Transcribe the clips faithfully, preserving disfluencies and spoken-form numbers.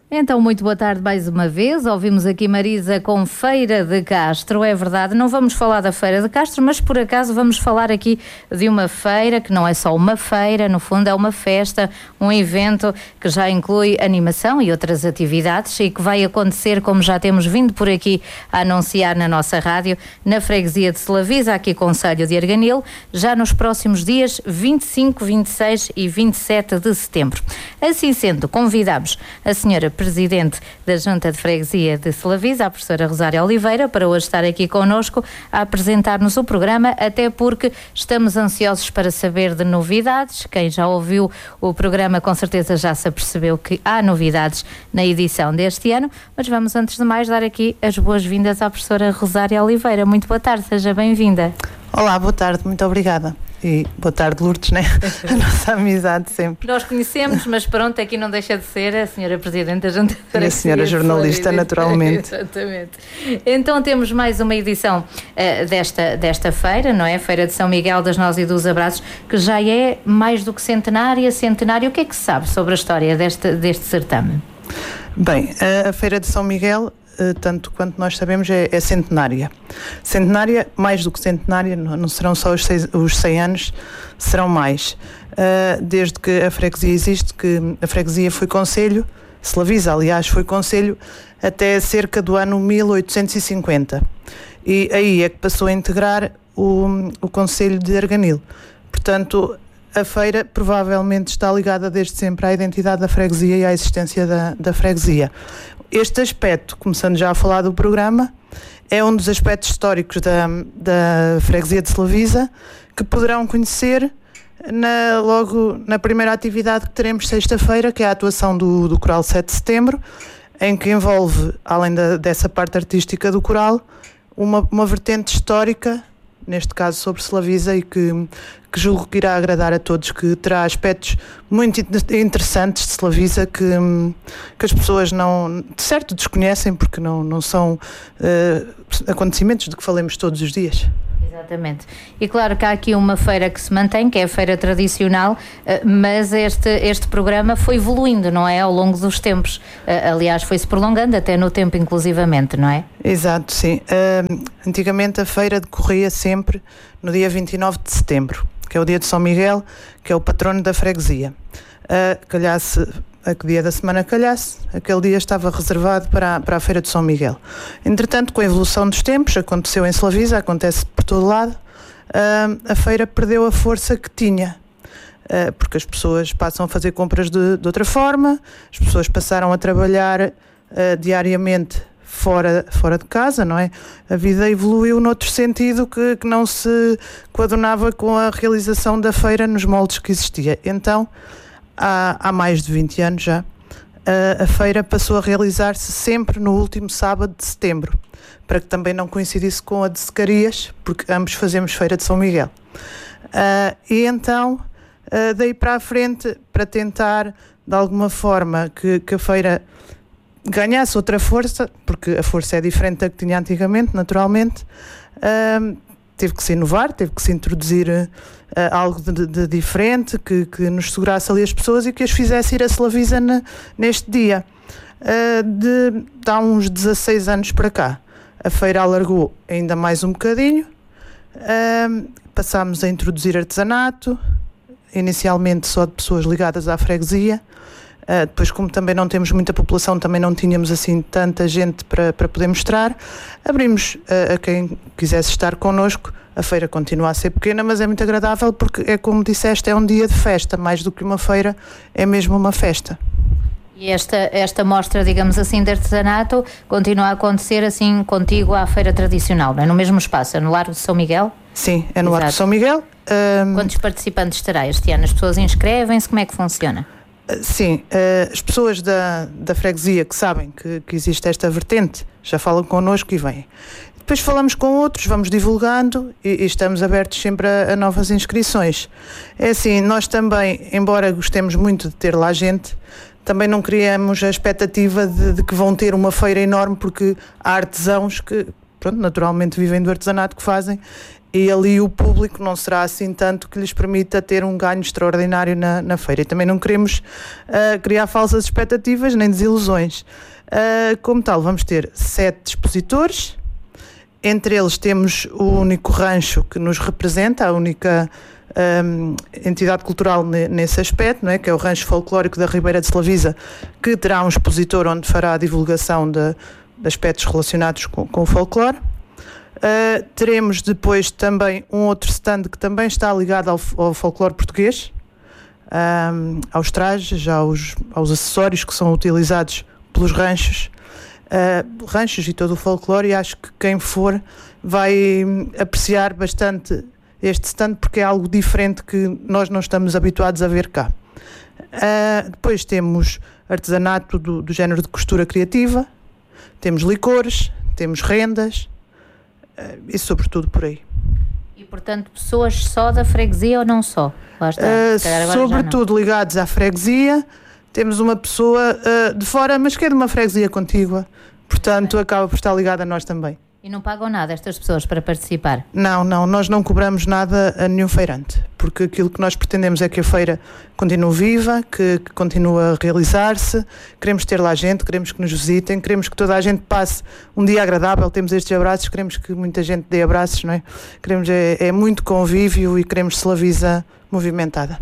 Então, muito boa tarde mais uma vez. Ouvimos aqui Marisa com Feira de Castro. É verdade, não vamos falar da Feira de Castro, mas por acaso vamos falar aqui de uma feira que não é só uma feira, no fundo é uma festa, um evento que já inclui animação e outras atividades e que vai acontecer, como já temos vindo por aqui a anunciar na nossa rádio, na freguesia de Selavisa, aqui concelho de Arganil, já nos próximos dias vinte e cinco, vinte e seis e vinte e sete de setembro. Assim sendo, convidamos a senhora Presidente da Junta de Freguesia de Selavisa, a professora Rosária Oliveira, para hoje estar aqui connosco a apresentar-nos o programa, até porque estamos ansiosos para saber de novidades. Quem já ouviu o programa com certeza já se apercebeu que há novidades na edição deste ano, mas vamos antes de mais dar aqui as boas-vindas à professora Rosária Oliveira. Muito boa tarde, seja bem-vinda. Olá, boa tarde, muito obrigada. E boa tarde, Lourdes, né? A nossa amizade sempre. Nós conhecemos, mas pronto, aqui não deixa de ser a senhora Presidente da Junta de Freguesia. E a senhora jornalista, naturalmente. Exatamente. Então temos mais uma edição uh, desta, desta feira, não é? Feira de São Miguel das Nós e dos Abraços, que já é mais do que centenária, centenário. O que é que se sabe sobre a história deste, deste certame? Bem, a, a Feira de São Miguel, tanto quanto nós sabemos, é, é centenária. Centenária, mais do que centenária, não, não serão só os, seis, os cem anos, serão mais. Uh, desde que a freguesia existe, que a freguesia foi concelho, Selavisa, aliás, foi concelho até cerca do ano mil oitocentos e cinquenta. E aí é que passou a integrar o, o concelho de Arganil. Portanto, a feira provavelmente está ligada desde sempre à identidade da freguesia e à existência da, da freguesia. Este aspecto, começando já a falar do programa, é um dos aspectos históricos da, da freguesia de Selavisa que poderão conhecer na, logo na primeira atividade que teremos sexta-feira, que é a atuação do, do Coral sete de Setembro, em que envolve, além da, dessa parte artística do coral, uma, uma vertente histórica, neste caso sobre Selavisa, e que, que julgo que irá agradar a todos, que terá aspectos muito interessantes de Selavisa que, que as pessoas não, de certo, desconhecem, porque não, não são uh, acontecimentos de que falemos todos os dias. Exatamente. E claro que há aqui uma feira que se mantém, que é a feira tradicional, mas este, este programa foi evoluindo, não é? Ao longo dos tempos. Aliás, foi-se prolongando até no tempo, inclusivamente, não é? Exato, sim. Uh, antigamente a feira decorria sempre no dia vinte e nove de setembro, que é o dia de São Miguel, que é o patrono da freguesia. Uh, calhasse, a que dia da semana calhasse, aquele dia estava reservado para a, para a Feira de São Miguel. Entretanto, com a evolução dos tempos, aconteceu em Selavisa, acontece por todo lado, uh, a feira perdeu a força que tinha, uh, porque as pessoas passam a fazer compras de, de outra forma, as pessoas passaram a trabalhar uh, diariamente fora, fora de casa, não é? A vida evoluiu noutro sentido que, que não se coadunava com a realização da feira nos moldes que existia. Então, Há, há mais de vinte anos já, a, a feira passou a realizar-se sempre no último sábado de setembro, para que também não coincidisse com a de Zacarias, porque ambos fazemos Feira de São Miguel. Uh, e então, uh, daí para a frente, para tentar, de alguma forma, que, que a feira ganhasse outra força, porque a força é diferente da que tinha antigamente, naturalmente, uh, teve que se inovar, teve que se introduzir uh, algo de, de diferente, que, que nos segurasse ali as pessoas e que as fizesse ir a Selavisa na, neste dia. Uh, de, de há uns dezasseis anos para cá, a feira alargou ainda mais um bocadinho, uh, passámos a introduzir artesanato, inicialmente só de pessoas ligadas à freguesia. Uh, depois, como também não temos muita população, também não tínhamos assim tanta gente para, para poder mostrar, abrimos uh, a quem quisesse estar connosco. A feira continua a ser pequena, mas é muito agradável porque é como disseste, é um dia de festa, mais do que uma feira, é mesmo uma festa. E esta, esta mostra, digamos assim, de artesanato continua a acontecer assim contigo à feira tradicional, não é? No mesmo espaço, é no Largo de São Miguel? Sim, é no Largo de São Miguel. Um... Quantos participantes terá este ano? As pessoas inscrevem-se? Como é que funciona? Sim, uh, as pessoas da, da freguesia que sabem que, que existe esta vertente já falam connosco e vêm. Depois falamos com outros, vamos divulgando e, e estamos abertos sempre a, a novas inscrições. É assim, nós também, embora gostemos muito de ter lá gente, também não criamos a expectativa de, de que vão ter uma feira enorme, porque há artesãos que, pronto, naturalmente vivem do artesanato que fazem e ali o público não será assim tanto que lhes permita ter um ganho extraordinário na, na feira. E também não queremos uh, criar falsas expectativas nem desilusões. Uh, como tal, vamos ter sete expositores, entre eles temos o único rancho que nos representa, a única um, entidade cultural nesse aspecto, não é? Que é o Rancho Folclórico da Ribeira de Slavisa, que terá um expositor onde fará a divulgação de, de aspectos relacionados com, com o folclore. Uh, teremos depois também um outro stand que também está ligado ao, ao folclore português, um, aos trajes, aos, aos acessórios que são utilizados pelos ranchos, uh, ranchos e todo o folclore, e acho que quem for vai apreciar bastante este stand porque é algo diferente que nós não estamos habituados a ver cá. Uh, depois temos artesanato do, do género de costura criativa, temos licores, temos rendas, uh, e sobretudo por aí. E portanto pessoas só da freguesia ou não só? Lá está. Uh, sobretudo ligados à freguesia. Temos uma pessoa uh, de fora, mas que é de uma freguesia contígua, portanto acaba por estar ligada a nós também. E não pagam nada estas pessoas para participar? Não, não, nós não cobramos nada a nenhum feirante, porque aquilo que nós pretendemos é que a feira continue viva, que, que continue a realizar-se, queremos ter lá gente, queremos que nos visitem, queremos que toda a gente passe um dia agradável, temos estes abraços, queremos que muita gente dê abraços, não é? Queremos, é, é muito convívio e queremos Slavisa movimentada.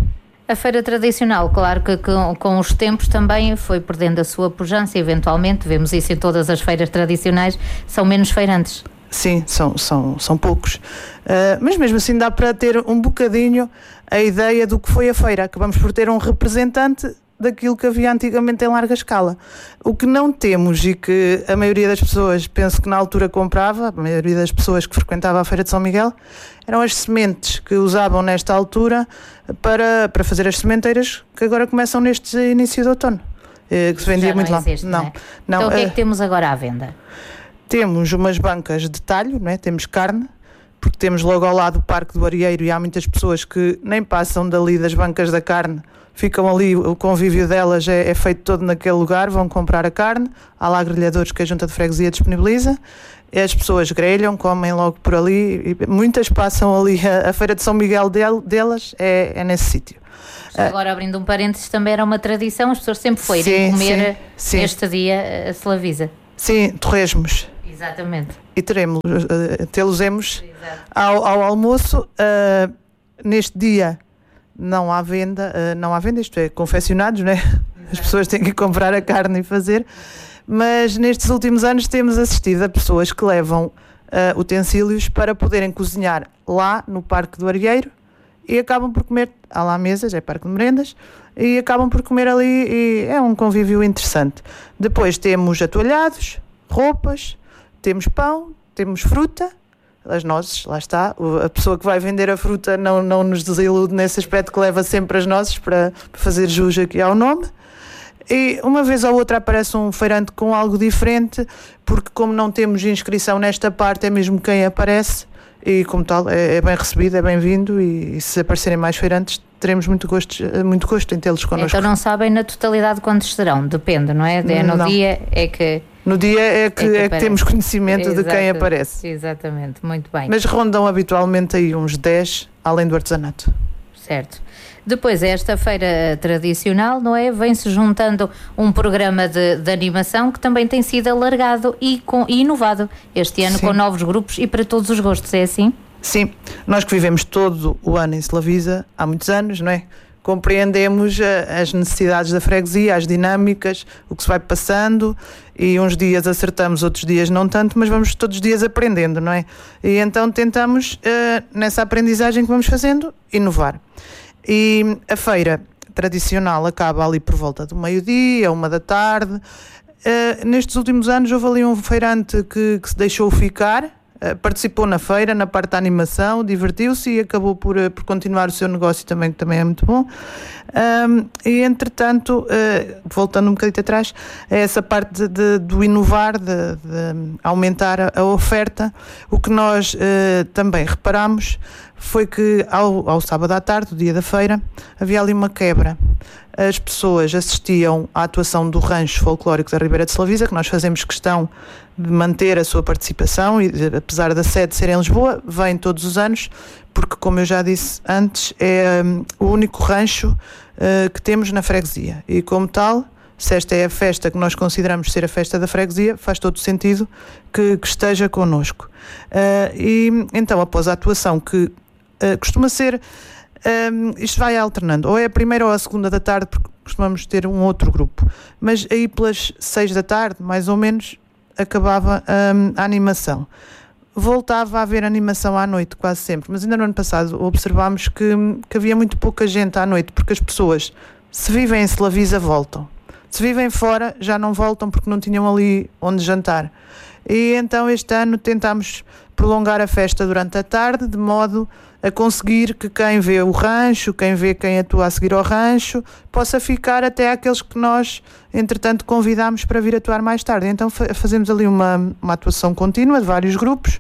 A feira tradicional, claro que com, com os tempos também foi perdendo a sua pujança, eventualmente, vemos isso em todas as feiras tradicionais, são menos feirantes. Sim, são, são, são poucos, uh, mas mesmo assim dá para ter um bocadinho a ideia do que foi a feira. Acabamos por ter um representante daquilo que havia antigamente em larga escala. O que não temos e que a maioria das pessoas, penso que na altura comprava, a maioria das pessoas que frequentava a Feira de São Miguel, eram as sementes que usavam nesta altura para, para fazer as sementeiras que agora começam neste início de outono, que se vendia muito lá. Existe, não, não, é? não. Então o que é que temos agora à venda? Temos umas bancas de talho, não é? Temos carne, porque temos logo ao lado o Parque do Arieiro e há muitas pessoas que nem passam dali das bancas da carne, ficam ali, o convívio delas é, é feito todo naquele lugar, vão comprar a carne, há lá grelhadores que a Junta de Freguesia disponibiliza, e as pessoas grelham, comem logo por ali, e muitas passam ali, a, a Feira de São Miguel del, delas é, é nesse sítio. Agora, abrindo um parênteses, também era uma tradição, as pessoas sempre foram sim, comer sim, sim. este dia a Slavisa. Sim, torresmos. Exatamente. E teremos, uh, tê-los-emos ao, ao almoço. Uh, neste dia não há venda, uh, não há venda, isto é, confeccionados, né? As pessoas têm que comprar a carne e fazer, mas nestes últimos anos temos assistido a pessoas que levam uh, utensílios para poderem cozinhar lá no Parque do Arieiro e acabam por comer, há lá mesas, é Parque de Merendas, e acabam por comer ali e é um convívio interessante. Depois temos atoalhados, roupas, temos pão, temos fruta, as nozes, lá está, a pessoa que vai vender a fruta não, não nos desilude nesse aspecto, que leva sempre as nozes para fazer jus aqui ao nome. E uma vez ou outra aparece um feirante com algo diferente, porque como não temos inscrição nesta parte, é mesmo quem aparece, e como tal é, é bem recebido, é bem-vindo, e, e se aparecerem mais feirantes teremos muito gosto, muito gosto em tê-los connosco. Então não sabem na totalidade quantos serão, depende, não é? É no não. dia é que... No dia é que, é que, é que temos conhecimento Exato, de quem aparece. Exatamente, muito bem. Mas rondam habitualmente aí uns dez, além do artesanato. Certo. Depois, esta feira tradicional, não é? Vem-se juntando um programa de, de animação que também tem sido alargado e, com, e inovado este ano. Sim. Com novos grupos e para todos os gostos, é assim? Sim, nós que vivemos todo o ano em Slavisa, há muitos anos, não é? Compreendemos as necessidades da freguesia, as dinâmicas, o que se vai passando, e uns dias acertamos, outros dias não tanto, mas vamos todos os dias aprendendo, não é? E então tentamos, uh, nessa aprendizagem que vamos fazendo, inovar. E a feira tradicional acaba ali por volta do meio-dia, uma da tarde. Uh, nestes últimos anos houve ali um feirante que, que se deixou ficar, uh, participou na feira, na parte da animação, divertiu-se e acabou por, uh, por continuar o seu negócio também, que também é muito bom. Um, e entretanto, uh, voltando um bocadinho atrás, é essa parte de, de, do inovar, de, de aumentar a, a oferta. O que nós uh, também reparamos foi que ao, ao sábado à tarde, o dia da feira, havia ali uma quebra. As pessoas assistiam à atuação do Rancho Folclórico da Ribeira de Salavisa, que nós fazemos questão de manter a sua participação, e apesar da sede ser em Lisboa, vem todos os anos, porque, como eu já disse antes, é um, o único rancho uh, que temos na freguesia. E, como tal, se esta é a festa que nós consideramos ser a festa da freguesia, faz todo sentido que, que esteja connosco. Uh, e então, após a atuação, que uh, costuma ser, um, isto vai alternando, ou é a primeira ou a segunda da tarde, porque costumamos ter um outro grupo, mas aí pelas seis da tarde, mais ou menos, acabava um, a animação. Voltava a haver animação à noite, quase sempre, mas ainda no ano passado observámos que, que havia muito pouca gente à noite, porque as pessoas, se vivem em Salavisa, voltam. Se vivem fora, já não voltam porque não tinham ali onde jantar. E então este ano tentámos prolongar a festa durante a tarde, de modo a conseguir que quem vê o rancho, quem vê quem atua a seguir ao rancho, possa ficar até aqueles que nós, entretanto, convidámos para vir atuar mais tarde. Então fazemos ali uma, uma atuação contínua de vários grupos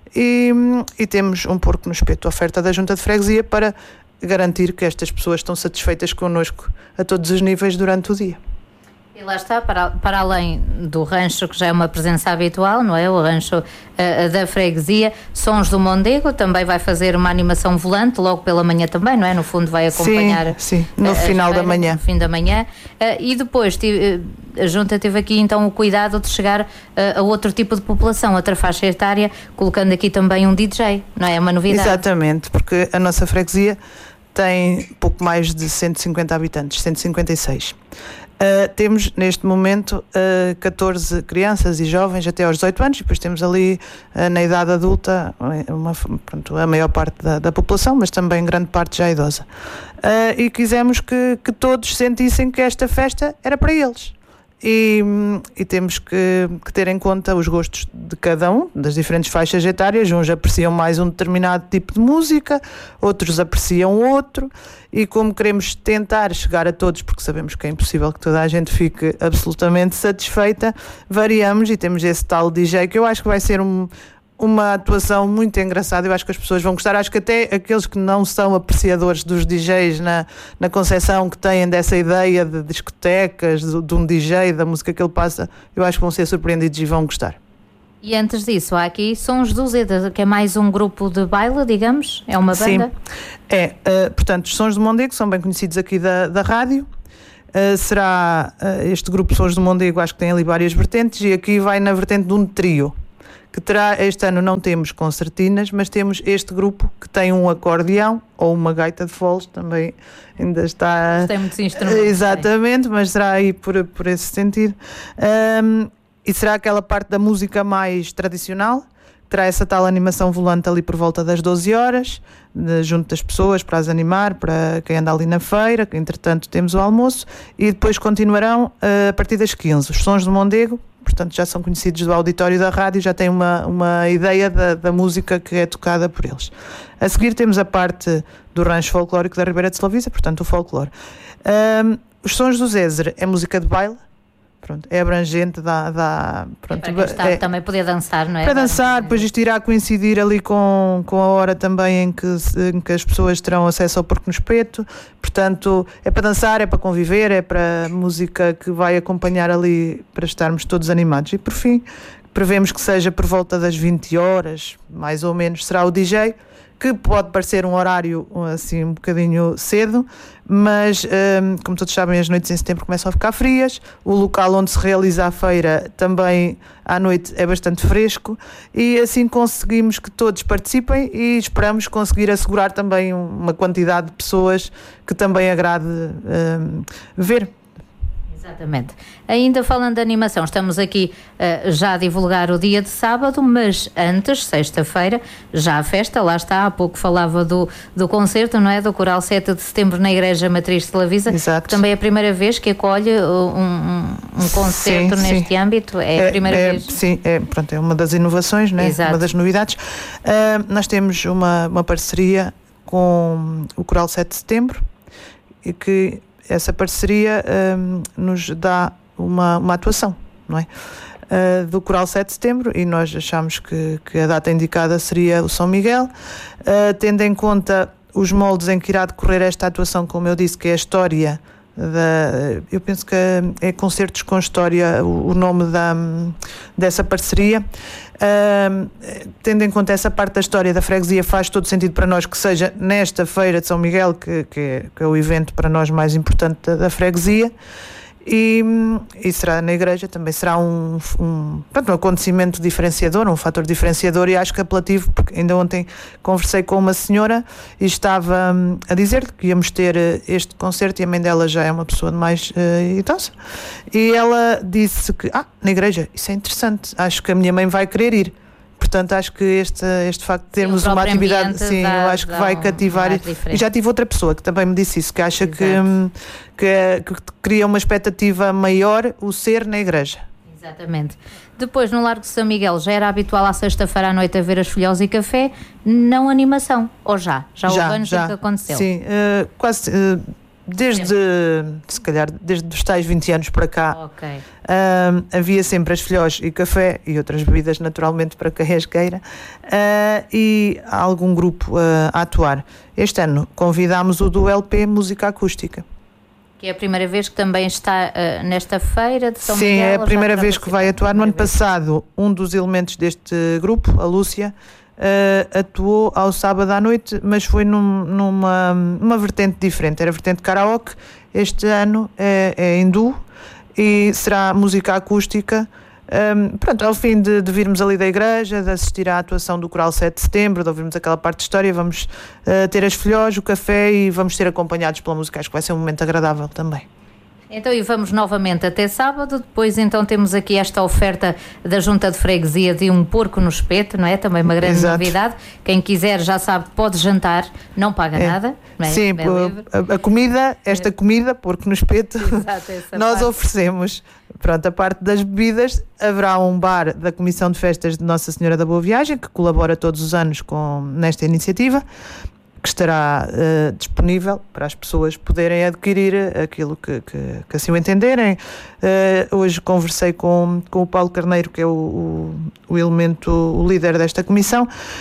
e, e temos um porco no espeto, oferta da Junta de Freguesia, para garantir que estas pessoas estão satisfeitas connosco a todos os níveis durante o dia. E lá está, para, para além do rancho, que já é uma presença habitual, não é? O rancho uh, da freguesia, Sons do Mondego também vai fazer uma animação volante, logo pela manhã também, não é? No fundo vai acompanhar... Sim, sim, no final da manhã. No fim da manhã. Uh, e depois tive, uh, a Junta teve aqui então o cuidado de chegar uh, a outro tipo de população, outra faixa etária, colocando aqui também um D J, não é? É uma novidade. Exatamente, porque a nossa freguesia tem pouco mais de cento e cinquenta habitantes, cento e cinquenta e seis. Uh, temos neste momento uh, catorze crianças e jovens até aos dezoito anos, e depois temos ali uh, na idade adulta uma, pronto, a maior parte da, da população, mas também grande parte já idosa. Uh, e quisemos que, que todos sentissem que esta festa era para eles. E, e temos que, que ter em conta os gostos de cada um, das diferentes faixas etárias. Uns apreciam mais um determinado tipo de música, outros apreciam outro, e como queremos tentar chegar a todos, porque sabemos que é impossível que toda a gente fique absolutamente satisfeita, variamos e temos esse tal D J, que eu acho que vai ser um uma atuação muito engraçada. Eu acho que as pessoas vão gostar. Acho que até aqueles que não são apreciadores dos D Js na, na concepção que têm dessa ideia de discotecas, de, de um D J, da música que ele passa, eu acho que vão ser surpreendidos e vão gostar. E antes disso, há aqui Sons do Zeda, que é mais um grupo de baile, digamos? É uma banda? Sim, é. Uh, portanto, os Sons do Mondego são bem conhecidos aqui da, da rádio. Uh, será uh, este grupo Sons do Mondego, acho que tem ali várias vertentes, e aqui vai na vertente de um trio, que terá, este ano não temos concertinas, mas temos este grupo que tem um acordeão ou uma gaita de foles, também ainda está... Tem muitos instrumentos. Exatamente, mas será aí por, por esse sentido. Um, e será aquela parte da música mais tradicional, terá essa tal animação volante ali por volta das doze horas, de, junto das pessoas, para as animar, para quem anda ali na feira, que entretanto temos o almoço, e depois continuarão uh, a partir das quinze, os Sons do Mondego. Portanto, já são conhecidos do auditório da rádio, já têm uma, uma ideia da, da música que é tocada por eles. A seguir temos a parte do Rancho Folclórico da Ribeira de Salavisa, portanto o folclore. Um, os Sons do Zézer é música de baile, pronto, é abrangente, dá... dá pronto, é para quem está é, também poder dançar, não é? Para dançar, depois isto irá coincidir ali com, com a hora também em que, em que as pessoas terão acesso ao porco no espeto. Portanto, é para dançar, é para conviver, é para música que vai acompanhar ali, para estarmos todos animados. E por fim, prevemos que seja por volta das vinte horas, mais ou menos, será o D J, que pode parecer um horário assim um bocadinho cedo, mas um, como todos sabem, as noites em setembro começam a ficar frias, o local onde se realiza a feira também à noite é bastante fresco, e assim conseguimos que todos participem e esperamos conseguir assegurar também uma quantidade de pessoas que também agrade um, ver. Exatamente. Ainda falando de animação, estamos aqui uh, já a divulgar o dia de sábado, mas antes, sexta-feira, já a festa, lá está, há pouco falava do, do concerto, não é? Do Coral sete de setembro na Igreja Matriz de Salavisa. Exato. Também é a primeira vez que acolhe um, um, um concerto sim, neste sim. âmbito, é, é a primeira é, vez. Sim, é, pronto, é uma das inovações, né? Uma das novidades. Uh, nós temos uma, uma parceria com o Coral sete de setembro, e que essa parceria um, nos dá uma, uma atuação, não é? uh, do Coral sete de Setembro, e nós achamos que, que a data indicada seria o São Miguel, uh, tendo em conta os moldes em que irá decorrer esta atuação, como eu disse, que é a história da, eu penso que é Concertos com História o, o nome da, dessa parceria. Uh, tendo em conta essa parte da história da freguesia, faz todo sentido para nós que seja nesta feira de São Miguel, que, que, é, que é o evento para nós mais importante da, da freguesia. E, e será na igreja, também será um, um, pronto, um acontecimento diferenciador, um fator diferenciador, e acho que apelativo, porque ainda ontem conversei com uma senhora e estava um, a dizer que íamos ter este concerto, e a mãe dela já é uma pessoa de mais uh, idosa, e ela disse que, ah, na igreja, isso é interessante, acho que a minha mãe vai querer ir. Portanto, acho que este, este facto de termos sim, uma atividade, sim, dá, eu acho que vai cativar. E já tive outra pessoa que também me disse isso, que acha que, que, que cria uma expectativa maior o ser na igreja. Exatamente. Depois, no Largo de São Miguel, já era habitual à sexta-feira à noite haver as folhós e café, não animação, ou já? Já, já houve anos que aconteceu? Sim, uh, quase... Uh, Desde, se calhar, desde os tais vinte anos para cá, okay. uh, havia sempre as filhós e café e outras bebidas, naturalmente, para quem as queira, uh, e há algum grupo uh, a atuar. Este ano convidámos o do L P Música Acústica. Que é a primeira vez que também está uh, nesta feira de São Sim, Miguel? Sim, é a primeira vez que vai atuar. No ano passado, um dos elementos deste grupo, a Lúcia, Uh, atuou ao sábado à noite, mas foi num, numa uma vertente diferente, era a vertente karaoke. Este ano é, é hindu e será música acústica. Um, pronto, ao fim de, de virmos ali da igreja, de assistir à atuação do Coral sete de Setembro, de ouvirmos aquela parte de história, vamos uh, ter as folhós, o café, e vamos ser acompanhados pela música. Acho que vai ser um momento agradável também. Então, e vamos novamente até sábado. Depois, então, temos aqui esta oferta da Junta de Freguesia de um porco no espeto, não é? Também uma grande Exato. Novidade. Quem quiser já sabe, pode jantar, não paga é. nada. Não é? Sim, é a, a comida, esta comida, porco no espeto, Exato, nós parte. oferecemos. Pronto, a parte das bebidas, haverá um bar da Comissão de Festas de Nossa Senhora da Boa Viagem, que colabora todos os anos com, nesta iniciativa, que estará uh, disponível para as pessoas poderem adquirir aquilo que, que, que assim o entenderem. Uh, hoje conversei com, com o Paulo Carneiro, que é o, o, o elemento, o líder desta comissão.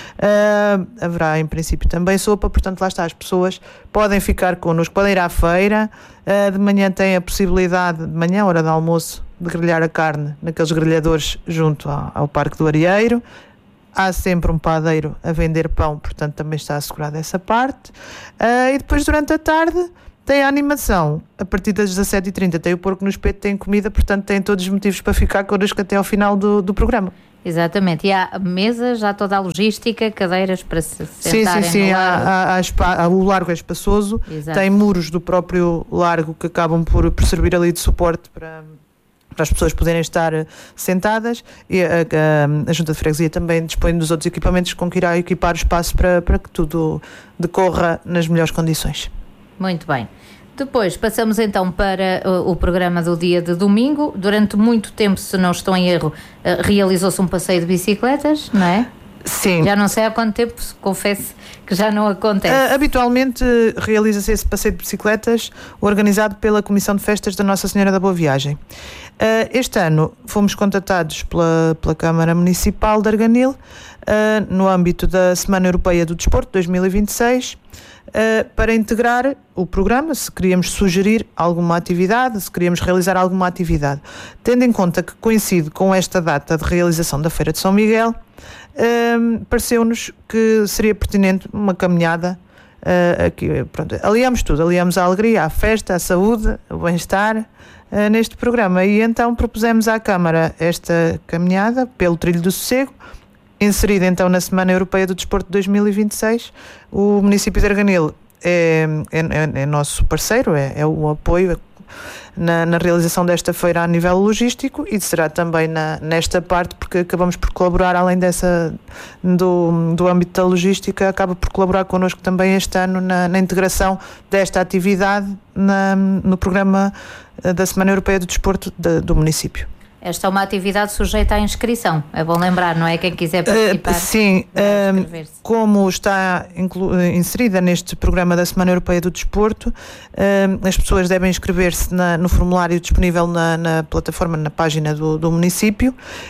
Uh, haverá em princípio também sopa, portanto lá está, as pessoas podem ficar connosco, podem ir à feira. Uh, de manhã têm a possibilidade, de manhã, hora de almoço, de grelhar a carne naqueles grelhadores junto ao, ao Parque do Arieiro. Há sempre um padeiro a vender pão, portanto também está assegurada essa parte. Uh, e depois, durante a tarde, tem a animação. A partir das dezassete e trinta tem o porco no espeto, tem comida, portanto tem todos os motivos para ficar connosco até ao final do, do programa. Exatamente. E há mesas, há toda a logística, cadeiras para se sentarem. Sim, sim, sim. No há, há, há spa, o largo é espaçoso. Exato. Tem muros do próprio largo que acabam por, por servir ali de suporte para... para as pessoas poderem estar sentadas, e a, a, a Junta de Freguesia também dispõe dos outros equipamentos com que irá equipar o espaço para, para que tudo decorra nas melhores condições. Muito bem. Depois passamos então para o, o programa do dia de domingo. Durante muito tempo, se não estou em erro, realizou-se um passeio de bicicletas, não é? Sim. Já não sei há quanto tempo, confesso que já não acontece. Uh, habitualmente realiza-se esse passeio de bicicletas organizado pela Comissão de Festas da Nossa Senhora da Boa Viagem. Uh, este ano fomos contatados pela, pela Câmara Municipal de Arganil, uh, no âmbito da Semana Europeia do Desporto dois mil e vinte e seis, uh, para integrar o programa, se queríamos sugerir alguma atividade, se queríamos realizar alguma atividade. Tendo em conta que coincide com esta data de realização da Feira de São Miguel, Um, pareceu-nos que seria pertinente uma caminhada uh, aqui, pronto, aliamos tudo, aliamos a alegria, a festa, a saúde, o bem-estar uh, neste programa, e então propusemos à Câmara esta caminhada pelo Trilho do Sossego, inserida então na Semana Europeia do Desporto de dois mil e vinte e seis. O município de Arganil é, é, é nosso parceiro, é, é o apoio Na, na realização desta feira a nível logístico, e será também na, nesta parte, porque acabamos por colaborar, além dessa do, do âmbito da logística, acaba por colaborar connosco também este ano na, na integração desta atividade na, no programa da Semana Europeia do Desporto de, do município. Esta é uma atividade sujeita à inscrição, é bom lembrar, não é? Quem quiser participar. Uh, sim, uh, como está inclu- inserida neste programa da Semana Europeia do Desporto, uh, as pessoas devem inscrever-se na, no formulário disponível na, na plataforma, na página do, do município,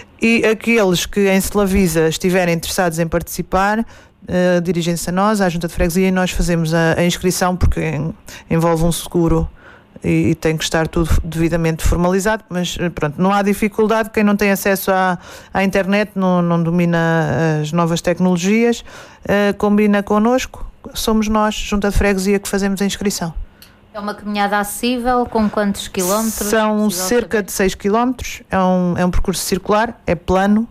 e aqueles que em Selavisa estiverem interessados em participar, uh, dirigem-se a nós, à Junta de Freguesia, e nós fazemos a, a inscrição, porque em, envolve um seguro e tem que estar tudo devidamente formalizado, mas pronto, não há dificuldade. Quem não tem acesso à, à internet, não, não domina as novas tecnologias, uh, combina connosco, somos nós, Junta de Freguesia, que fazemos a inscrição. É uma caminhada acessível, com quantos quilómetros? São cerca de seis quilómetros, é um, é um percurso circular, é plano.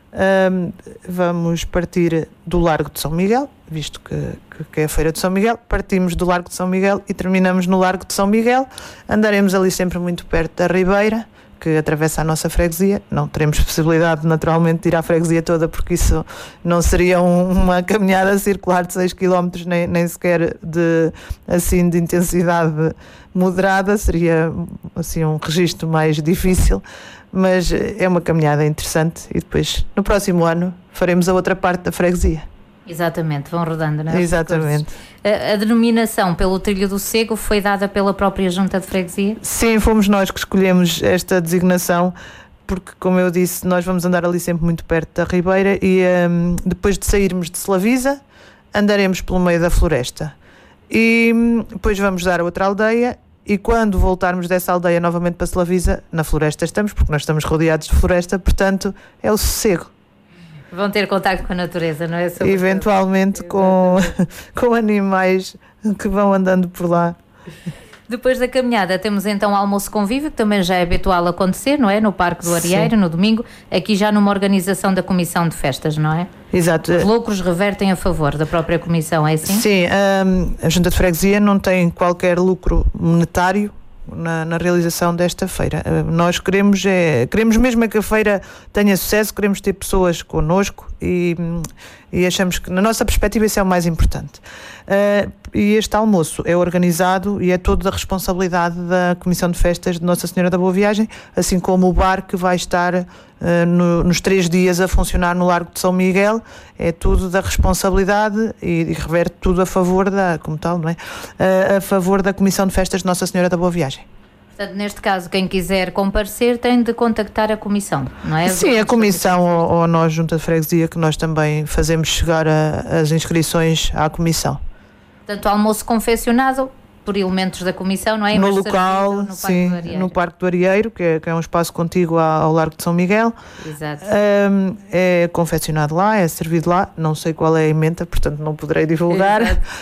Um, vamos partir do Largo de São Miguel, visto que, que, que é a Feira de São Miguel, partimos do Largo de São Miguel e terminamos no Largo de São Miguel. Andaremos ali sempre muito perto da Ribeira, que atravessa a nossa freguesia. Não teremos possibilidade, naturalmente, de ir à freguesia toda, porque isso não seria um, uma caminhada circular de seis quilómetros, nem, nem sequer de, assim, de intensidade moderada, seria assim, um registro mais difícil, mas é uma caminhada interessante, e depois, no próximo ano, faremos a outra parte da freguesia. Exatamente, vão rodando, não é? Exatamente. A, a denominação pelo Trilho do Cego foi dada pela própria Junta de Freguesia? Sim, fomos nós que escolhemos esta designação, porque, como eu disse, nós vamos andar ali sempre muito perto da Ribeira, e um, depois de sairmos de Selavisa, andaremos pelo meio da floresta. E um, depois vamos dar a outra aldeia, e quando voltarmos dessa aldeia novamente para Selavisa, na floresta estamos, porque nós estamos rodeados de floresta, portanto, é o sossego. Vão ter contacto com a natureza, não é? Sobre eventualmente com, com animais que vão andando por lá. Depois da caminhada temos então o almoço convívio, que também já é habitual acontecer, não é? No Parque do Arieiro, sim, no domingo, aqui já numa organização da Comissão de Festas, não é? Exato. Os lucros revertem a favor da própria Comissão, é assim? Sim, a, a Junta de Freguesia não tem qualquer lucro monetário Na, na realização desta feira. Uh, nós queremos é, queremos mesmo é que a feira tenha sucesso, queremos ter pessoas connosco, e, e achamos que, na nossa perspectiva, isso é o mais importante. Uh, e este almoço é organizado e é todo da responsabilidade da Comissão de Festas de Nossa Senhora da Boa Viagem, assim como o bar que vai estar uh, no, nos três dias a funcionar no Largo de São Miguel. É tudo da responsabilidade e, e reverte tudo a favor da, como tal, não é? Uh, a favor da Comissão de Festas de Nossa Senhora da Boa Viagem. Portanto, neste caso, quem quiser comparecer tem de contactar a Comissão, não é? Sim, a Comissão ou, ou nós, Junta de Freguesia, que nós também fazemos chegar a, as inscrições à Comissão. Portanto, almoço confeccionado por elementos da Comissão, não é? No local, no sim, Parque no Parque do Arieiro, que é, que é um espaço contíguo ao Largo de São Miguel. Exato. Um, é confeccionado lá, é servido lá, não sei qual é a emenda, portanto não poderei divulgar.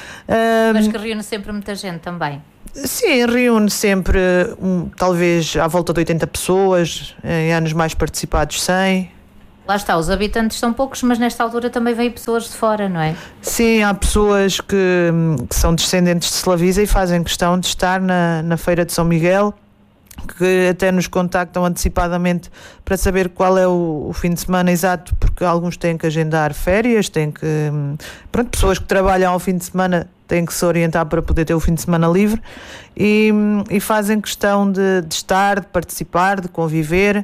Um, Mas que reúne sempre muita gente também. Sim, reúne sempre, um, talvez à volta de oitenta pessoas, em anos mais participados cem. Lá está, os habitantes são poucos, mas nesta altura também vêm pessoas de fora, não é? Sim, há pessoas que, que são descendentes de Selavisa e fazem questão de estar na, na Feira de São Miguel, que até nos contactam antecipadamente para saber qual é o, o fim de semana exato, porque alguns têm que agendar férias, têm que... Pronto, pessoas que trabalham ao fim de semana têm que se orientar para poder ter o fim de semana livre, e, e fazem questão de, de estar, de participar, de conviver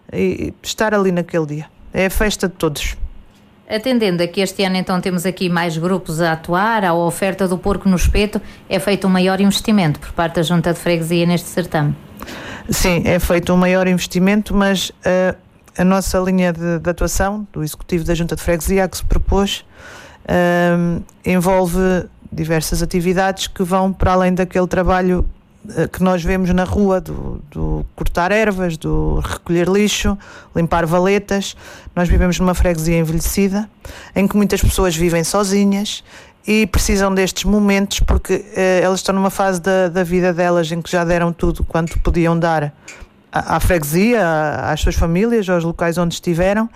e de estar ali naquele dia. É a festa de todos. Atendendo a que este ano então temos aqui mais grupos a atuar, à oferta do porco no espeto, é feito um maior investimento por parte da Junta de Freguesia neste certame? Sim, é feito um maior investimento, mas uh, a nossa linha de, de atuação do Executivo da Junta de Freguesia, a que se propôs, uh, envolve diversas atividades que vão para além daquele trabalho que nós vemos na rua, do, do cortar ervas, do recolher lixo, limpar valetas. Nós vivemos numa freguesia envelhecida, em que muitas pessoas vivem sozinhas e precisam destes momentos, porque eh, elas estão numa fase da, da vida delas em que já deram tudo quanto podiam dar à, à freguesia, à, às suas famílias, aos locais onde estiveram,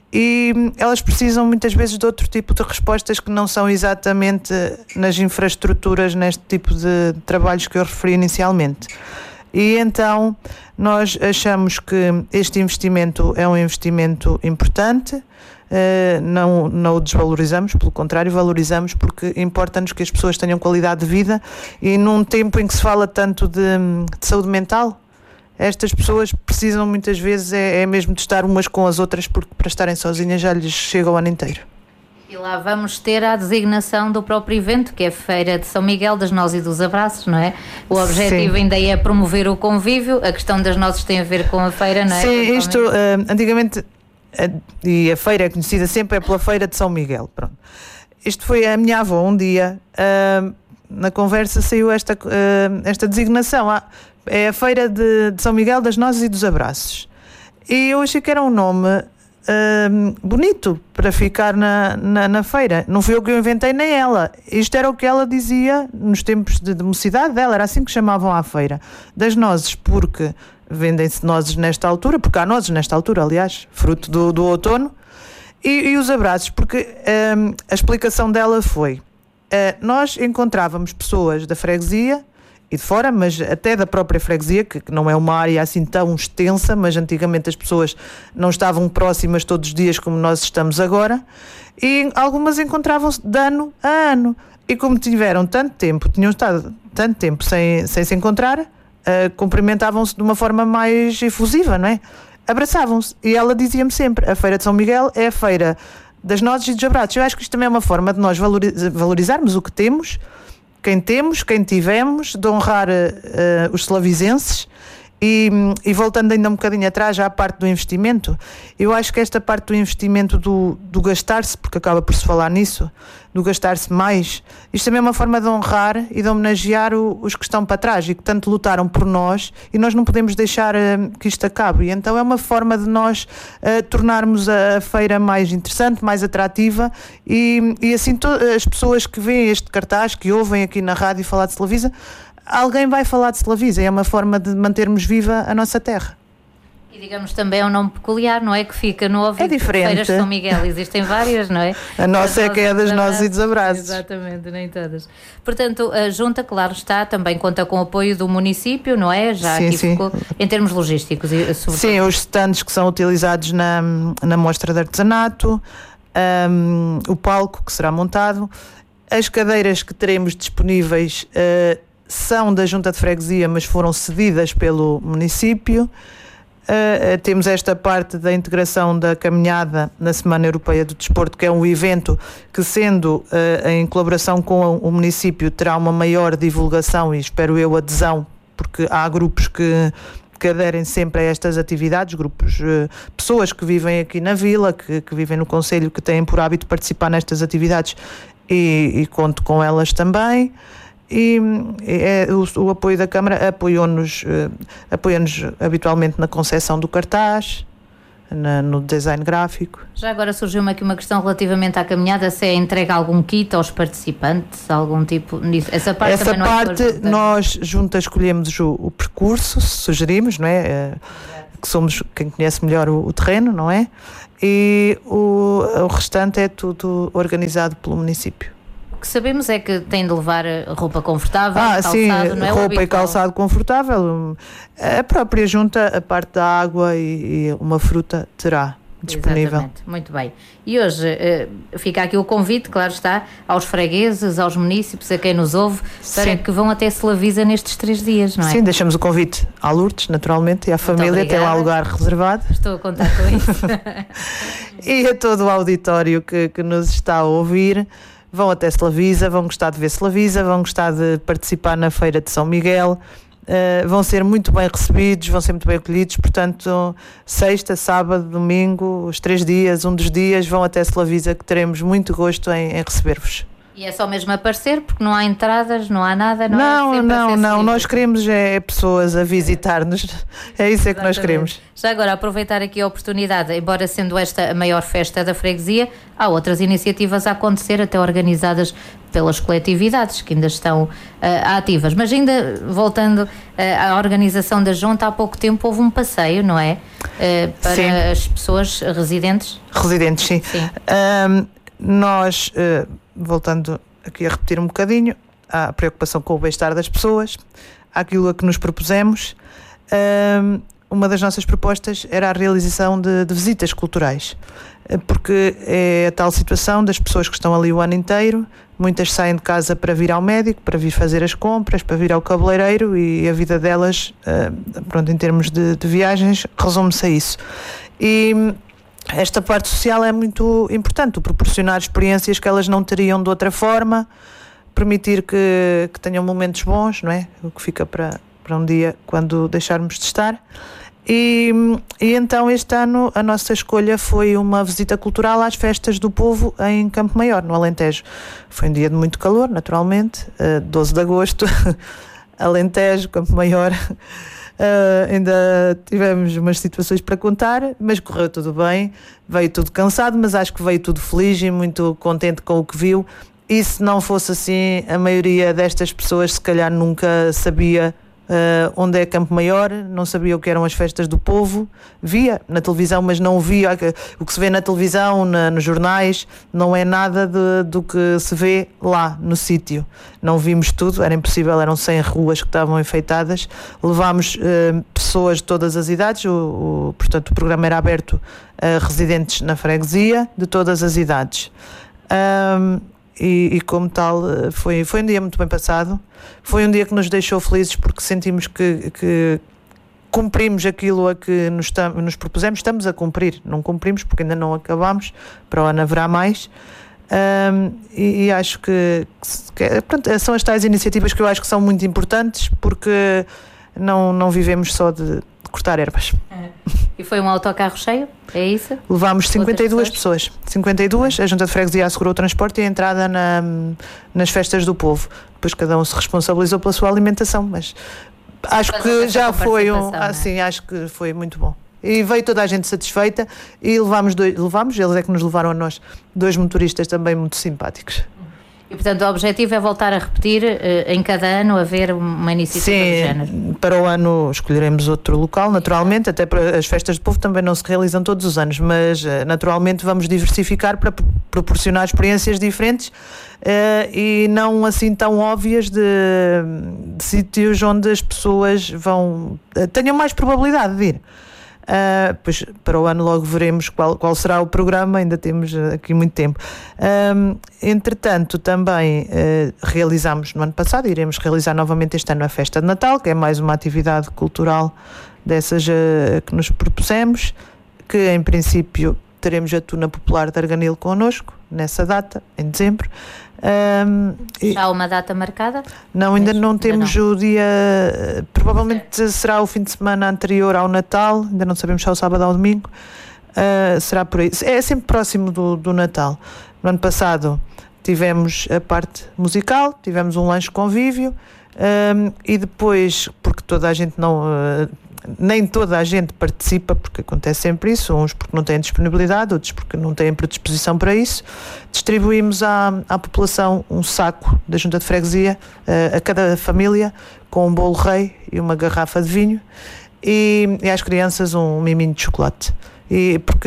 e elas precisam muitas vezes de outro tipo de respostas que não são exatamente nas infraestruturas, neste tipo de trabalhos que eu referi inicialmente. E então nós achamos que este investimento é um investimento importante, não, não o desvalorizamos, pelo contrário, valorizamos, porque importa-nos que as pessoas tenham qualidade de vida, e num tempo em que se fala tanto de, de saúde mental, estas pessoas precisam muitas vezes é, é mesmo de estar umas com as outras, porque para estarem sozinhas já lhes chega o ano inteiro. E lá vamos ter a designação do próprio evento, que é a Feira de São Miguel das Nozes e dos Abraços, não é? O objetivo Sim. ainda é promover o convívio, a questão das nozes tem a ver com a feira, não é? Sim, isto uh, antigamente, uh, e a feira é conhecida sempre é pela Feira de São Miguel, pronto. Isto foi a minha avó um dia, uh, na conversa saiu esta, uh, esta designação, ah, é a Feira de, de São Miguel das Nozes e dos Abraços. E eu achei que era um nome Uh, bonito para ficar na, na, na feira. Não fui eu que eu inventei, nem ela. Isto era o que ela dizia nos tempos de, de mocidade dela, era assim que chamavam à feira das nozes, porque vendem-se nozes nesta altura, porque há nozes nesta altura, aliás, fruto do, do outono, e, e os abraços, porque um, a explicação dela foi uh, nós encontrávamos pessoas da freguesia e de fora, mas até da própria freguesia, que, que não é uma área assim tão extensa, mas antigamente as pessoas não estavam próximas todos os dias como nós estamos agora, e algumas encontravam-se de ano a ano. E como tiveram tanto tempo, tinham estado tanto tempo sem, sem se encontrar, uh, cumprimentavam-se de uma forma mais efusiva, não é? Abraçavam-se. E ela dizia-me sempre, a Feira de São Miguel é a feira das nozes e dos abraços. Eu acho que isto também é uma forma de nós valoriz- valorizarmos o que temos, quem temos, quem tivemos, de honrar uh, os slavizenses. E, e voltando ainda um bocadinho atrás à parte do investimento, eu acho que esta parte do investimento do, do gastar-se, porque acaba por se falar nisso, do gastar-se mais, isto também é uma forma de honrar e de homenagear o, os que estão para trás e que tanto lutaram por nós, e nós não podemos deixar uh, que isto acabe. E então é uma forma de nós uh, tornarmos a, a feira mais interessante, mais atrativa, e, e assim to- as pessoas que veem este cartaz, que ouvem aqui na rádio falar de Slavisa, alguém vai falar de Slavisa, é uma forma de mantermos viva a nossa terra. E digamos também é um nome peculiar, não é? Que fica no ouvido. É diferente. Feiras de São Miguel, existem várias, não é? A nossa é que é das nozes e dos abraços. Exatamente, nem todas. Portanto, a Junta, claro está, também conta com o apoio do município, não é? Já sim, aqui sim. ficou, em termos logísticos. E, sim, os stands que são utilizados na, na mostra de artesanato, um, o palco que será montado, as cadeiras que teremos disponíveis uh, são da Junta de Freguesia, mas foram cedidas pelo município. Uh, temos esta parte da integração da caminhada na Semana Europeia do Desporto, que é um evento que, sendo uh, em colaboração com o município, terá uma maior divulgação e, espero eu, adesão, porque há grupos que, que aderem sempre a estas atividades, grupos, uh, pessoas que vivem aqui na vila, que, que vivem no concelho, que têm por hábito participar nestas atividades, e, e conto com elas também. E é, o, o apoio da Câmara apoiou-nos, uh, apoia-nos habitualmente na concepção do cartaz, na, no design gráfico. Já agora surgiu-me aqui uma questão relativamente à caminhada, se é entregue algum kit aos participantes, algum tipo nisso. Essa parte Essa também não parte é nós juntas escolhemos o, o percurso, sugerimos, não é? Uh, que somos quem conhece melhor o, o terreno, não é? E o, o restante é tudo organizado pelo município. O que sabemos é que tem de levar roupa confortável, ah, calçado, sim, não é? roupa e calçado confortável. A própria junta, a parte da água e, e uma fruta terá disponível. Exatamente, muito bem. E hoje uh, fica aqui o convite, claro está, aos fregueses, aos munícipes, a quem nos ouve, para sim. que vão até Slavisa nestes três dias, não é? Sim, deixamos o convite à Lourdes, naturalmente, e à muito família, obrigada. Tem lá lugar reservado. Estou a contar com isso. E a todo o auditório que, que nos está a ouvir. Vão até Slavisa, vão gostar de ver Slavisa, vão gostar de participar na Feira de São Miguel, uh, vão ser muito bem recebidos, vão ser muito bem acolhidos, portanto, sexta, sábado, domingo, os três dias, um dos dias, vão até Slavisa, que teremos muito gosto em, em receber-vos. E é só mesmo aparecer, porque não há entradas, não há nada, não, não é? Não, não, não, nós queremos é, é pessoas a visitar-nos, é isso é que nós queremos. Já agora, aproveitar aqui a oportunidade, embora sendo esta a maior festa da freguesia, há outras iniciativas a acontecer, até organizadas pelas coletividades que ainda estão uh, ativas. Mas ainda, voltando uh, à organização da Junta, há pouco tempo houve um passeio, não é? Uh, para sim. as pessoas residentes? Residentes, sim. sim. Um, nós... Uh, voltando aqui a repetir um bocadinho, há a preocupação com o bem-estar das pessoas, aquilo a que nos propusemos. Um, uma das nossas propostas era a realização de, de visitas culturais, porque é a tal situação das pessoas que estão ali o ano inteiro, muitas saem de casa para vir ao médico, para vir fazer as compras, para vir ao cabeleireiro, e a vida delas, pronto, em termos de, de viagens, resume-se a isso. E esta parte social é muito importante, o proporcionar experiências que elas não teriam de outra forma, permitir que, que tenham momentos bons, não é? O que fica para, para um dia quando deixarmos de estar. E, e então este ano a nossa escolha foi uma visita cultural às festas do povo em Campo Maior, no Alentejo. Foi um dia de muito calor, naturalmente, doze de agosto, Alentejo, Campo Maior. Uh, ainda tivemos umas situações para contar, mas correu tudo bem, veio tudo cansado, mas acho que veio tudo feliz e muito contente com o que viu. E se não fosse assim, a maioria destas pessoas se calhar nunca sabia uh, onde é Campo Maior, não sabia o que eram as festas do povo, via na televisão, mas não via o que se vê na televisão, na, nos jornais, não é nada de, do que se vê lá no sítio. Não vimos tudo, era impossível, eram cem ruas que estavam enfeitadas, levámos uh, pessoas de todas as idades, o, o, portanto o programa era aberto a residentes na freguesia de todas as idades. Um, E, e como tal foi, foi um dia muito bem passado, foi um dia que nos deixou felizes porque sentimos que, que cumprimos aquilo a que nos, tam, nos propusemos, estamos a cumprir, não cumprimos porque ainda não acabamos, para o ano haverá mais. Um, e, e acho que, que pronto, são as tais iniciativas que eu acho que são muito importantes, porque não, não vivemos só de, de cortar ervas. É. E foi um autocarro cheio? É isso? Levámos cinquenta e duas pessoas? pessoas. cinquenta e duas, a Junta de Freguesia assegurou o transporte e a entrada na, nas festas do povo. Depois cada um se responsabilizou pela sua alimentação, mas acho mas que já foi um. Assim, é? Acho que foi muito bom. E veio toda a gente satisfeita e levámos, dois, levámos, eles é que nos levaram a nós, dois motoristas também muito simpáticos. E, portanto, o objetivo é voltar a repetir uh, em cada ano haver uma iniciativa Sim, do género. Para o ano escolheremos outro local, naturalmente, até para as festas de povo também não se realizam todos os anos, mas uh, naturalmente vamos diversificar para proporcionar experiências diferentes uh, e não assim tão óbvias de, de sítios onde as pessoas vão uh, tenham mais probabilidade de ir. Uh, pois para o ano logo veremos qual, qual será o programa, ainda temos aqui muito tempo. Um, entretanto, também uh, realizamos no ano passado, iremos realizar novamente este ano a Festa de Natal, que é mais uma atividade cultural dessas uh, que nos propusemos, que em princípio teremos a Tuna Popular de Arganil connosco, nessa data, em dezembro. Um, Já há uma data marcada? Não, ainda não temos não. o dia, provavelmente certo. Será o fim de semana anterior ao Natal, ainda não sabemos se é o sábado ou o domingo, uh, será por aí, é sempre próximo do, do Natal. No ano passado tivemos a parte musical, tivemos um lanche convívio, um, e depois, porque toda a gente não... Uh, nem toda a gente participa, porque acontece sempre isso, uns porque não têm disponibilidade, outros porque não têm predisposição para isso, distribuímos à, à população um saco da Junta de Freguesia, uh, a cada família, com um bolo rei e uma garrafa de vinho, e, e às crianças um miminho de chocolate, e porque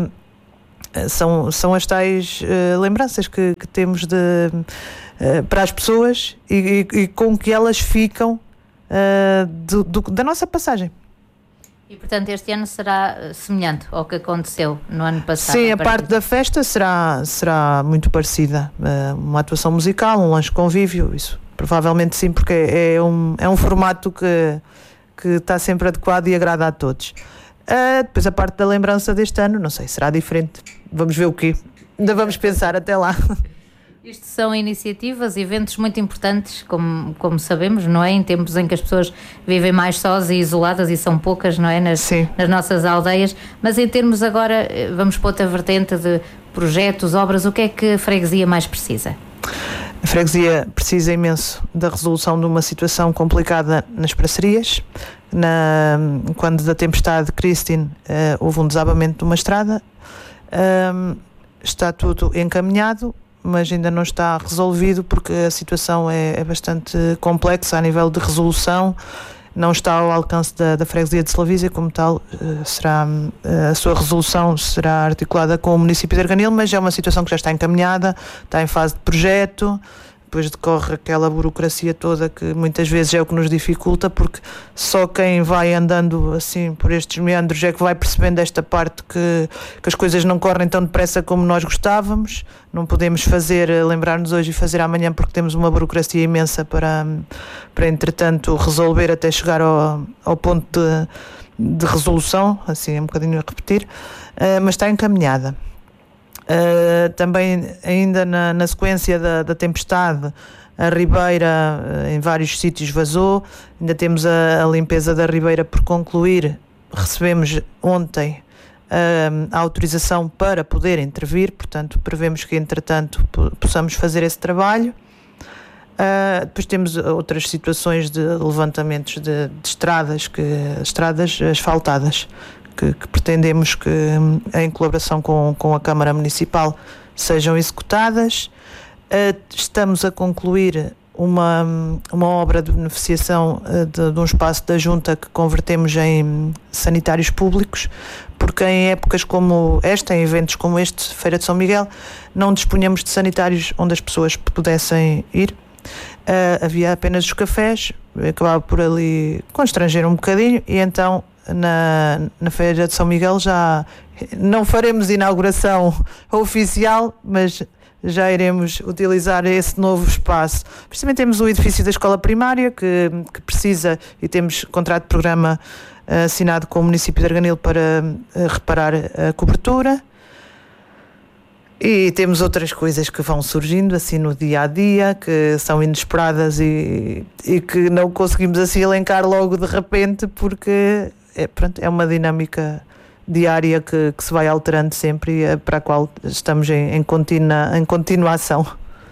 uh, são, são as tais uh, lembranças que, que temos de, uh, para as pessoas e, e, e com que elas ficam uh, do, do, da nossa passagem. E, portanto, este ano será semelhante ao que aconteceu no ano passado? Sim, a parte da festa será, será muito parecida. Uma atuação musical, um lanche convívio, isso provavelmente sim, porque é um, é um formato que, que está sempre adequado e agrada a todos. Uh, depois a parte da lembrança deste ano, não sei, será diferente. Vamos ver o quê. Ainda vamos pensar até lá. Isto são iniciativas, eventos muito importantes, como, como sabemos, não é? Em tempos em que as pessoas vivem mais sós e isoladas e são poucas, não é? Nas, nas nossas aldeias. Mas em termos agora, vamos para outra vertente de projetos, obras, o que é que a freguesia mais precisa? A freguesia precisa imenso da resolução de uma situação complicada nas parcerias. Na, quando da tempestade de Christine uh, houve um desabamento de uma estrada, um, está tudo encaminhado, mas ainda não está resolvido porque a situação é, é bastante complexa a nível de resolução, não está ao alcance da, da freguesia de Selavísia, como tal, será, a sua resolução será articulada com o município de Arganil, mas é uma situação que já está encaminhada, está em fase de projeto, depois decorre aquela burocracia toda que muitas vezes é o que nos dificulta, porque só quem vai andando assim por estes meandros é que vai percebendo esta parte que, que as coisas não correm tão depressa como nós gostávamos. Não podemos fazer, lembrar-nos hoje e fazer amanhã, porque temos uma burocracia imensa para, para entretanto resolver até chegar ao, ao ponto de, de resolução, assim um bocadinho a repetir, uh, mas está encaminhada. Uh, também ainda na, na sequência da, da tempestade, a ribeira uh, em vários sítios vazou, ainda temos a, a limpeza da ribeira por concluir. Recebemos ontem uh, a autorização para poder intervir, portanto prevemos que entretanto possamos fazer esse trabalho. Uh, depois temos outras situações de levantamentos de, de estradas, que, estradas asfaltadas, Que, que pretendemos que, em colaboração com, com a Câmara Municipal, sejam executadas. Uh, estamos a concluir uma, uma obra de beneficiação uh, de, de um espaço da Junta que convertemos em sanitários públicos, porque em épocas como esta, em eventos como este, Feira de São Miguel, não dispunhamos de sanitários onde as pessoas pudessem ir. Uh, havia apenas os cafés, acabava por ali constranger um bocadinho, e então Na, na Feira de São Miguel já não faremos inauguração oficial, mas já iremos utilizar esse novo espaço. Precisamente temos o edifício da escola primária que, que precisa, e temos contrato de programa uh, assinado com o município de Arganil para uh, reparar a cobertura. E temos outras coisas que vão surgindo assim no dia a dia, que são inesperadas e, e que não conseguimos assim elencar logo de repente, porque é, pronto, é uma dinâmica diária que, que se vai alterando sempre e para a qual estamos em, em, continua, em continuação.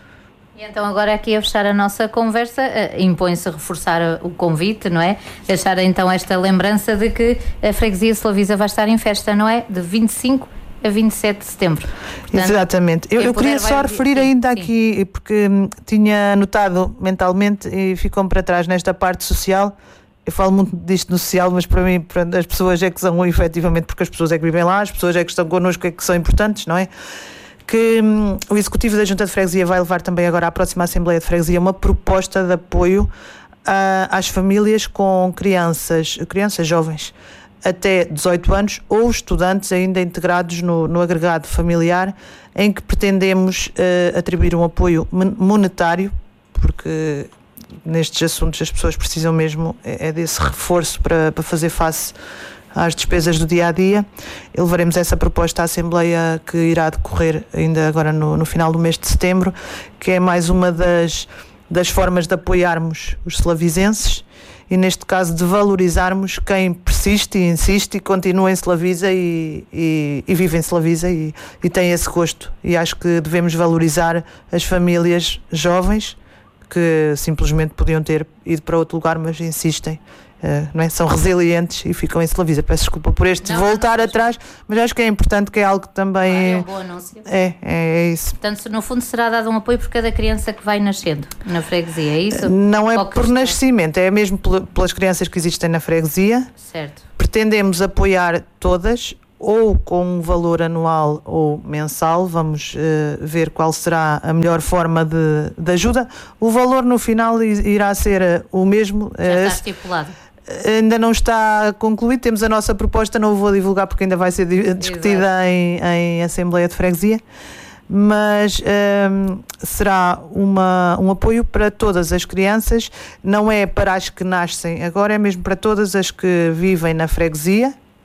E então agora aqui a fechar a nossa conversa, impõe-se a reforçar o convite, não é? Deixar então esta lembrança de que a Freguesia Solavisa vai estar em festa, não é? De vinte e cinco a vinte e sete de setembro. Portanto, exatamente. Eu, eu queria só referir sim, ainda sim. aqui, porque tinha notado mentalmente e ficou-me para trás nesta parte social. Eu falo muito disto no social, mas para mim, para as pessoas é que são efetivamente, porque as pessoas é que vivem lá, as pessoas é que estão connosco, é que são importantes, não é? Que hum, o Executivo da Junta de Freguesia vai levar também agora à próxima Assembleia de Freguesia uma proposta de apoio a, às famílias com crianças, crianças jovens até dezoito anos ou estudantes ainda integrados no, no agregado familiar, em que pretendemos uh, atribuir um apoio monetário, porque nestes assuntos as pessoas precisam mesmo é, é desse reforço para, para fazer face às despesas do dia-a-dia. E levaremos essa proposta à Assembleia, que irá decorrer ainda agora no, no final do mês de setembro, que é mais uma das, das formas de apoiarmos os slavisenses e, neste caso, de valorizarmos quem persiste e insiste e continua em Slavisa e, e, e vive em Slavisa e, e tem esse gosto. E acho que devemos valorizar as famílias jovens que simplesmente podiam ter ido para outro lugar, mas insistem. Uh, não é? São resilientes e ficam em Slavisa. Peço desculpa por este não, voltar não, atrás, mas acho que é importante, que é algo que também ah, é um bom anúncio. É, é, é isso. Portanto, no fundo será dado um apoio por cada criança que vai nascendo na freguesia, é isso? Não é ou por nascimento, é mesmo pelas crianças que existem na freguesia. Certo. Pretendemos apoiar todas, ou com um valor anual ou mensal. Vamos uh, ver qual será a melhor forma de, de ajuda. O valor no final irá ser uh, o mesmo. Já uh, está estipulado. Ainda não está concluído, temos a nossa proposta, não o vou divulgar porque ainda vai ser discutida em, em Assembleia de Freguesia, mas um, será uma, um apoio para todas as crianças, não é para as que nascem agora, é mesmo para todas as que vivem na freguesia,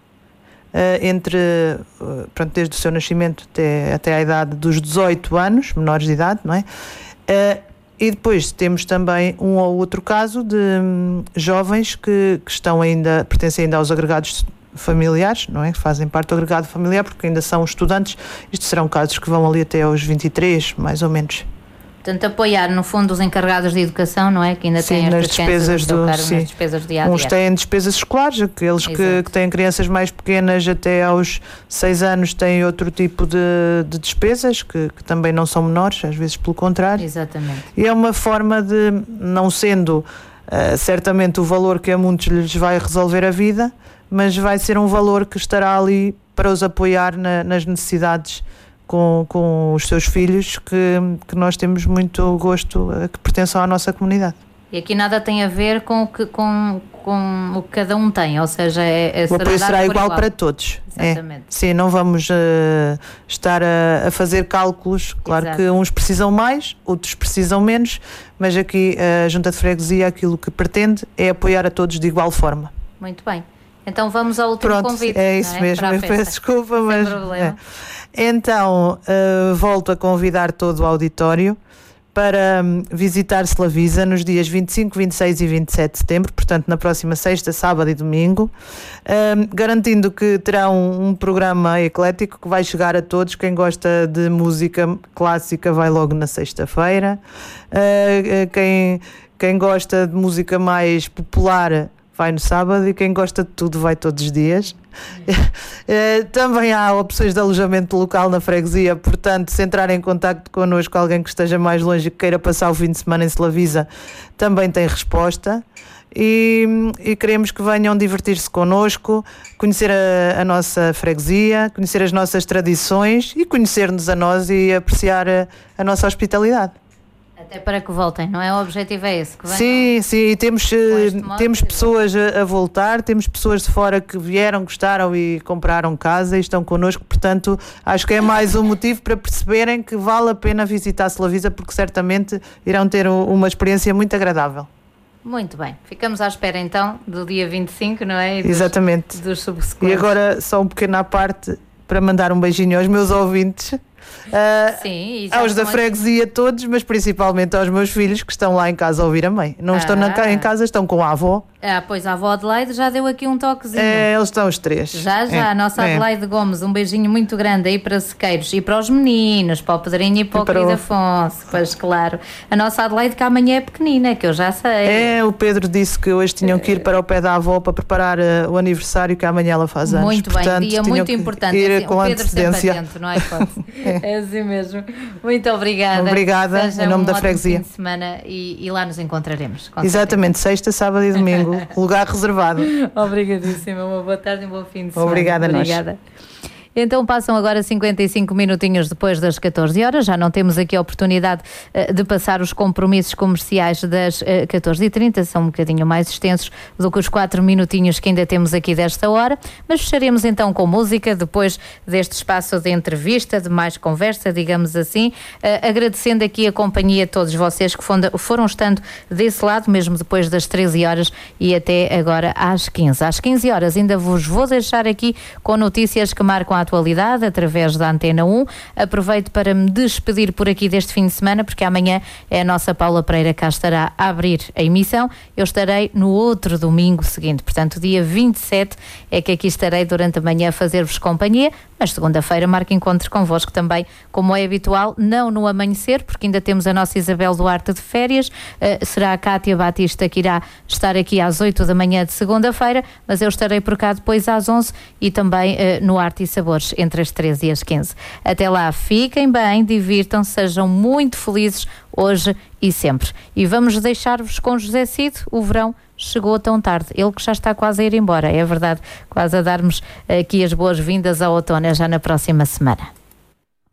uh, entre, uh, pronto, desde o seu nascimento até, até à idade dos dezoito anos, menores de idade, não é? Uh, E depois temos também um ou outro caso de hum, jovens que, que estão ainda, pertencem ainda aos agregados familiares, não é? Que fazem parte do agregado familiar, porque ainda são estudantes. Isto serão casos que vão ali até aos vinte e três, mais ou menos. Portanto, apoiar, no fundo, os encarregados de educação, não é? Que ainda sim, têm nas despesas do, cargo, sim. nas despesas do dia a dia. Uns têm despesas escolares, aqueles que, que têm crianças mais pequenas até aos seis anos têm outro tipo de, de despesas, que, que também não são menores, às vezes pelo contrário. Exatamente. E é uma forma de, não sendo uh, certamente o valor que a muitos lhes vai resolver a vida, mas vai ser um valor que estará ali para os apoiar na, nas necessidades com, com os seus filhos, que, que nós temos muito gosto a que pertençam à nossa comunidade. E aqui nada tem a ver com o que, com, com o que cada um tem, ou seja, é, é o apoio será igual, igual para todos. Exatamente. É. Sim, não vamos uh, estar a, a fazer cálculos. Claro Exato. Que uns precisam mais, outros precisam menos, mas aqui a Junta de Freguesia aquilo que pretende é apoiar a todos de igual forma. Muito bem. Então vamos ao último Pronto, convite. É isso é? mesmo, eu peço desculpa, Sem mas. problema. É. Então, uh, volto a convidar todo o auditório para um, visitar Slavisa nos dias vinte e cinco, vinte e seis e vinte e sete de setembro, portanto na próxima sexta, sábado e domingo, um, garantindo que terá um, um programa eclético que vai chegar a todos. Quem gosta de música clássica vai logo na sexta-feira, uh, quem, quem gosta de música mais popular vai no sábado, e quem gosta de tudo vai todos os dias. Também há opções de alojamento local na freguesia, portanto, se entrar em contacto connosco alguém que esteja mais longe e que queira passar o fim de semana em Slavisa, também tem resposta. E, e queremos que venham divertir-se connosco, conhecer a, a nossa freguesia, conhecer as nossas tradições e conhecer-nos a nós e apreciar a, a nossa hospitalidade. Até para que voltem, não é? O objetivo é esse. Que sim, sim, e temos, temos pessoas a, a voltar, temos pessoas de fora que vieram, gostaram e compraram casa e estão connosco, portanto acho que é mais um motivo para perceberem que vale a pena visitar Slavisa, porque certamente irão ter uma experiência muito agradável. Muito bem, ficamos à espera então do dia vinte e cinco, não é? E dos, Exatamente. Dos subsequentes. E agora só um pequeno à parte para mandar um beijinho aos meus ouvintes. Uh, Sim, aos da freguesia todos, mas principalmente aos meus filhos que estão lá em casa a ouvir a mãe. Não ah. estão na, em casa, estão com a avó. Ah, pois a avó Adelaide já deu aqui um toquezinho. É, eles estão os três. Já, já, é, a nossa é. Adelaide Gomes, um beijinho muito grande aí para Sequeiros e para os meninos, para o Pedrinho e para o querido Afonso, pois claro. A nossa Adelaide que amanhã é pequenina, que eu já sei. É, o Pedro disse que hoje tinham que ir para o pé da avó para preparar uh, o aniversário que amanhã ela faz anos. Muito Portanto, bem, dia muito importante. Ir assim, com o Pedro antecedência. sempre atento, não é? é? É assim mesmo. Muito obrigada. Obrigada, Seja em nome um da freguesia. Fim de semana e, e lá nos encontraremos. Exatamente, certeza. Sexta, sábado e domingo, lugar reservado. Obrigadíssima, uma boa tarde e um bom fim de semana. Obrigada, Obrigada. Nós. Então passam agora cinquenta e cinco minutinhos depois das catorze horas, já não temos aqui a oportunidade uh, de passar os compromissos comerciais das uh, catorze e trinta, são um bocadinho mais extensos do que os quatro minutinhos que ainda temos aqui desta hora, mas fecharemos então com música, depois deste espaço de entrevista, de mais conversa, digamos assim, uh, agradecendo aqui a companhia de todos vocês que foram, foram estando desse lado, mesmo depois das treze horas e até agora às quinze. Às quinze horas ainda vos vou deixar aqui com notícias que marcam a atualidade através da Antena um. Aproveito para me despedir por aqui deste fim de semana, porque amanhã é a nossa Paula Pereira cá estará a abrir a emissão. Eu estarei no outro domingo seguinte, portanto dia vinte e sete é que aqui estarei durante a manhã a fazer-vos companhia, mas segunda-feira marco encontro convosco também, como é habitual, não no amanhecer, porque ainda temos a nossa Isabel Duarte de férias, uh, será a Cátia Batista que irá estar aqui às oito da manhã de segunda-feira, mas eu estarei por cá depois às onze e também uh, no Arte e Sabor entre as treze e as quinze. Até lá, fiquem bem, divirtam-se, sejam muito felizes hoje e sempre. E vamos deixar-vos com José Cid. O verão chegou tão tarde, ele que já está quase a ir embora, é verdade, quase a darmos aqui as boas-vindas ao outono, já na próxima semana.